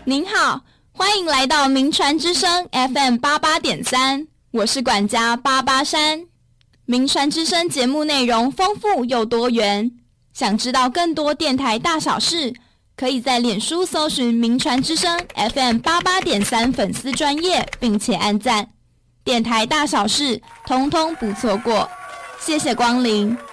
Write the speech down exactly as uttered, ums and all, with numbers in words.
您好，欢迎来到名传之声 F M 八八点三，我是管家八八山。名传之声节目内容丰富又多元，想知道更多电台大小事，可以在脸书搜寻名传之声 F M 八八点三粉丝专页，并且按赞。电台大小事，通通不错过。谢谢光临。